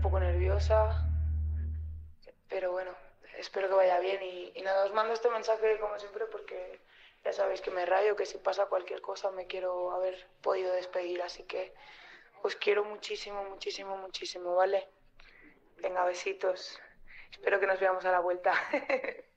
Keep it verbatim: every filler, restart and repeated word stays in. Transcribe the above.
poco nerviosa, pero bueno, espero que vaya bien. Y, y nada, os mando este mensaje como siempre porque ya sabéis que me rayo, que si pasa cualquier cosa me quiero haber podido despedir, así que os quiero muchísimo, muchísimo, muchísimo, ¿vale? Venga, besitos. Espero que nos veamos a la vuelta.